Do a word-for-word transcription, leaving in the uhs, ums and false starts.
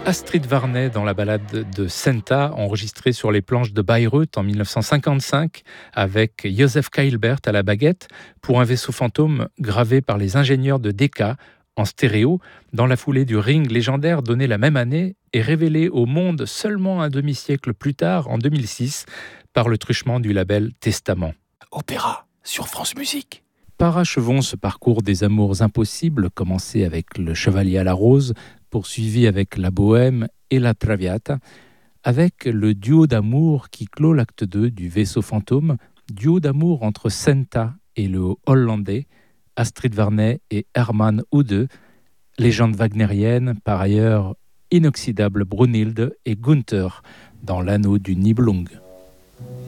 Astrid Varnay dans la ballade de Senta, enregistrée sur les planches de Bayreuth en dix-neuf cent cinquante-cinq, avec Joseph Keilbert à la baguette, pour un vaisseau fantôme gravé par les ingénieurs de Decca en stéréo, dans la foulée du Ring légendaire donné la même année et révélé au monde seulement un demi-siècle plus tard, en deux mille six, par le truchement du label Testament. Opéra sur France Musique. Parachevons ce parcours des amours impossibles, commencé avec le Chevalier à la Rose, poursuivi avec la Bohème et la Traviata, avec le duo d'amour qui clôt l'acte deux du Vaisseau fantôme, duo d'amour entre Senta et le Hollandais, Astrid Varnay et Hermann Oude, légende wagnérienne, par ailleurs inoxydable Brunhilde et Gunther dans l'anneau du Nibelung.